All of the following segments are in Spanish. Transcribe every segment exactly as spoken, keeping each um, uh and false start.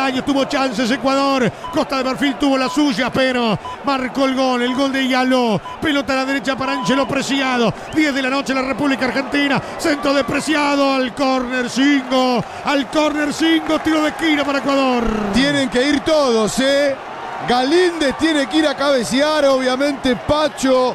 años tuvo chances Ecuador. Costa de Marfil tuvo la suya, pero marcó el gol, el gol de Yaló. Pelota a la derecha para Ángelo Preciado. diez de la noche en la República Argentina. Centro de Preciado al córner cinco. Al córner cinco, tiro de esquina para Ecuador. Tienen que ir todos, ¿eh? Galíndez tiene que ir a cabecear, obviamente Pacho,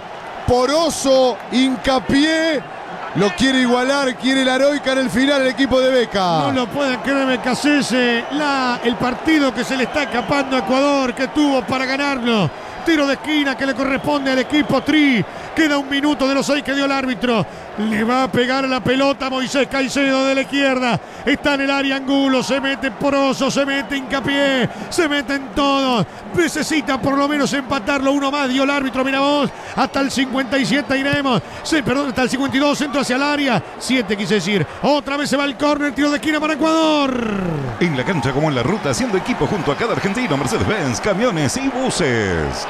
Poroso, Hincapié. Lo quiere igualar, quiere la heroica en el final el equipo de Beca. No lo pueden creer, Becasese. La, el partido que se le está escapando a Ecuador, que tuvo para ganarlo. Tiro de esquina que le corresponde al equipo Tri. Queda un minuto de los seis que dio el árbitro. Le va a pegar la pelota Moisés Caicedo de la izquierda. Está en el área Angulo. Se mete Poroso, se mete Hincapié. Se meten todos. Necesita por lo menos empatarlo. Uno más dio el árbitro. Mira vos. Hasta el cincuenta y siete iremos. Sí, perdón, hasta el cincuenta y dos. Centro hacia el área. siete quise decir. Otra vez se va el córner. Tiro de esquina para Ecuador. En la cancha como en la ruta, haciendo equipo junto a cada argentino. Mercedes-Benz, camiones y buses.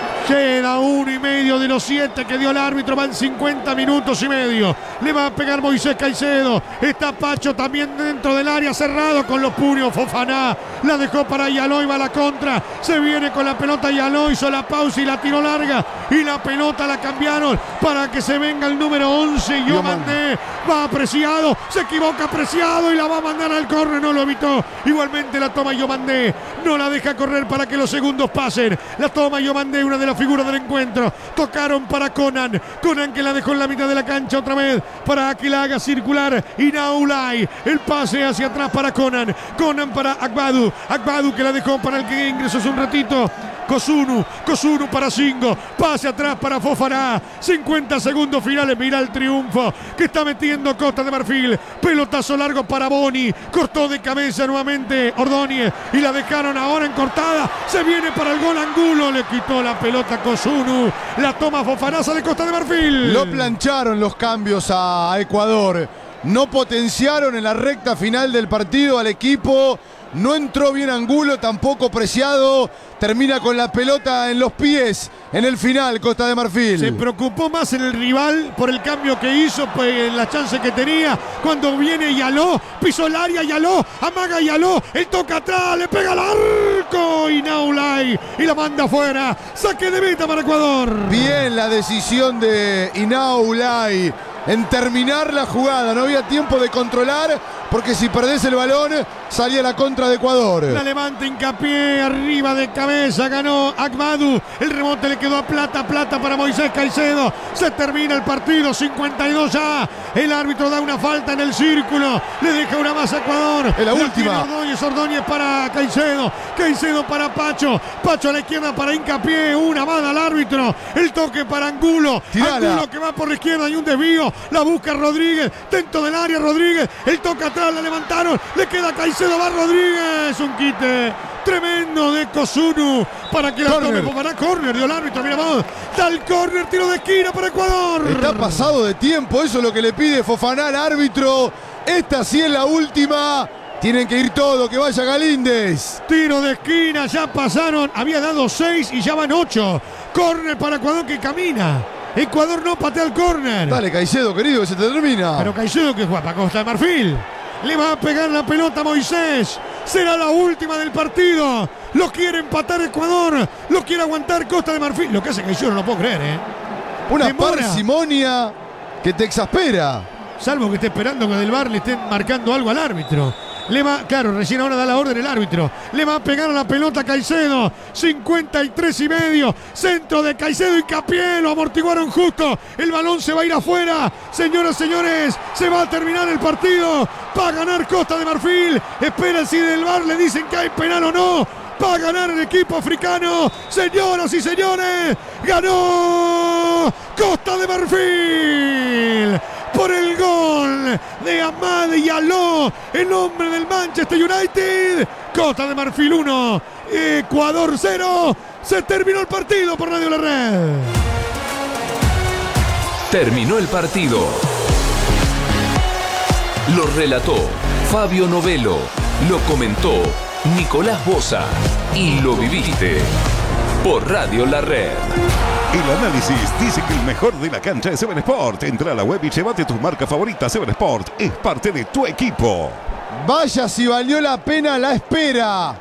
Queda uno y medio de los siete que dio el árbitro. Van cincuenta minutos y medio. Le va a pegar Moisés Caicedo. Está Pacho también dentro del área, cerrado con los puños. Fofaná la dejó para Yaló y va a la contra. Se viene con la pelota Yaló, hizo la pausa y la tiró larga. Y la pelota la cambiaron para que se venga el número once. Yo mandé. Va apreciado. Se equivoca apreciado y la va a mandar al córner. No lo evitó. Igualmente la toma Yo mandé. No la deja correr para que los segundos pasen. La toma Yo mandé, una de las figura del encuentro. Tocaron para Conan. Conan que la dejó en la mitad de la cancha otra vez para que la haga circular. Inaulay. El pase hacia atrás para Conan. Conan para Agbadu. Agbadu que la dejó para el que ingresó hace un ratito. Cosunu, Cosunu para Singo, pase atrás para Fofaná, cincuenta segundos finales, mira el triunfo que está metiendo Costa de Marfil, pelotazo largo para Boni, cortó de cabeza nuevamente Ordóñez y la dejaron ahora en cortada, se viene para el gol Angulo, le quitó la pelota Cosunu, la toma Fofanaza de Costa de Marfil. Lo plancharon los cambios a Ecuador, no potenciaron en la recta final del partido al equipo. No entró bien Angulo, tampoco Preciado. Termina con la pelota en los pies en el final, Costa de Marfil. Se preocupó más en el rival por el cambio que hizo, pues, en la chance que tenía. Cuando viene Yaló, pisó el área Yaló, amaga Yaló, él toca atrás, le pega al arco y Inaulay y la manda afuera. Saque de meta para Ecuador. Bien la decisión de Inaulay en terminar la jugada. No había tiempo de controlar, porque si perdés el balón, salía la contra de Ecuador. La levanta Hincapié, arriba de cabeza, ganó Agbadu. El rebote le quedó a Plata, Plata para Moisés Caicedo. Se termina el partido, cincuenta y dos ya. El árbitro da una falta en el círculo. Le deja una más a Ecuador. Es la, la última. Ordóñez, Ordóñez para Caicedo. Caicedo para Pacho. Pacho a la izquierda para Hincapié. Una más al árbitro. El toque para Angulo. Tirala. Angulo que va por la izquierda y un desvío. La busca Rodríguez. Dentro del área Rodríguez. El toque atrás, la levantaron. Le queda Caicedo, va Rodríguez. Un quite tremendo de Cosunu para que la corner. tome Fofaná. Córner dio el árbitro, mira vamos. Da el córner, tiro de esquina para Ecuador. Está pasado de tiempo, eso es lo que le pide Fofaná al árbitro. Esta sí es la última. Tienen que ir todos, que vaya Galíndez. Tiro de esquina, ya pasaron. Había dado seis y ya van ocho. Córner para Ecuador que camina. Ecuador no patea el córner. Dale, Caicedo, querido, que se te termina. Pero Caicedo que juega para Costa de Marfil. Le va a pegar la pelota a Moisés. Será la última del partido. Lo quiere empatar Ecuador. Lo quiere aguantar Costa de Marfil. Lo que hace Caicedo no lo puedo creer, ¿eh? Una Demora. parsimonia que te exaspera. Salvo que esté esperando que del V A R le estén marcando algo al árbitro. Le va, claro, recién ahora da la orden el árbitro. Le va a pegar a la pelota Caicedo. cincuenta y tres y medio. Centro de Caicedo y Capié. Lo amortiguaron justo. El balón se va a ir afuera. Señoras, señores, se va a terminar el partido. Va a ganar Costa de Marfil. Espera si del V A R le dicen que hay penal o no. Va a ganar el equipo africano. Señoras y señores, ganó Costa de Marfil. Por el gol de Amad Yaló, el hombre del Manchester United. Costa de Marfil uno, Ecuador cero. Se terminó el partido por Radio La Red. Terminó el partido. Lo relató Fabio Novelo. Lo comentó Nicolás Boza. Y lo viviste por Radio La Red. El análisis dice que el mejor de la cancha es Seven Sport. Entra a la web y llévate tus marcas favoritas. Seven Sport es parte de tu equipo. Vaya si valió la pena la espera.